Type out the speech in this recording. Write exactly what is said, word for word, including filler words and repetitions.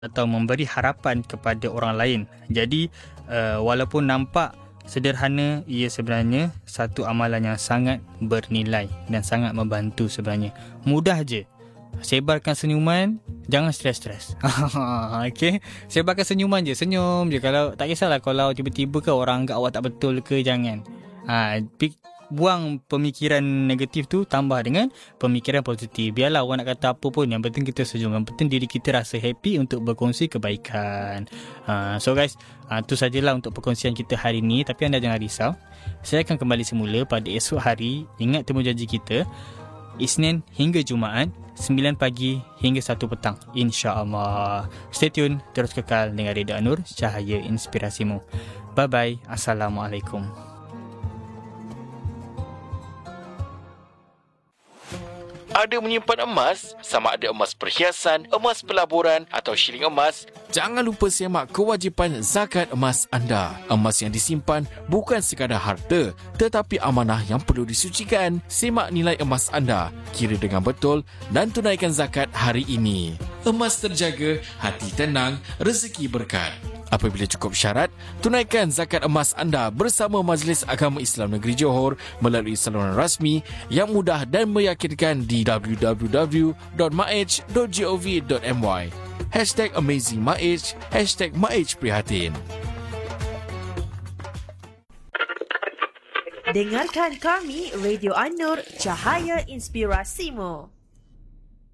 atau memberi harapan kepada orang lain. Jadi uh, walaupun nampak sederhana, ia sebenarnya satu amalan yang sangat bernilai dan sangat membantu sebenarnya. Mudah je. Sebarkan senyuman, jangan stres-stres. Okey, sebarkan senyuman je, senyum je. Kalau tak kisahlah kalau tiba-tiba ke orang anggap awak tak betul ke, jangan. Ha, buang pemikiran negatif tu, tambah dengan pemikiran positif. Biarlah orang nak kata apa pun, yang penting kita senyum, yang penting diri kita rasa happy untuk berkongsi kebaikan. Ha, so guys, ha, tu sajalah untuk perkongsian kita hari ni. Tapi anda jangan risau, saya akan kembali semula pada esok hari. Ingat temu janji kita, Isnin hingga Jumaat, sembilan pagi hingga satu petang, insya-Allah. Stay tune, terus kekal dengan Radio Anur, cahaya inspirasimu. Bye bye. Assalamualaikum. Ada menyimpan emas, sama ada emas perhiasan, emas pelaburan atau shilling emas, jangan lupa semak kewajipan zakat emas anda. Emas yang disimpan bukan sekadar harta, tetapi amanah yang perlu disucikan. Semak nilai emas anda, kira dengan betul dan tunaikan zakat hari ini. Emas terjaga, hati tenang, rezeki berkat. Apabila cukup syarat, tunaikan zakat emas anda bersama Majlis Agama Islam Negeri Johor melalui saluran rasmi yang mudah dan meyakinkan di w w w dot maij dot gov dot my. Hashtag Amazing Maij, Hashtag Maij Prihatin. Dengarkan kami, Radio An-Nur, Cahaya Inspirasimu.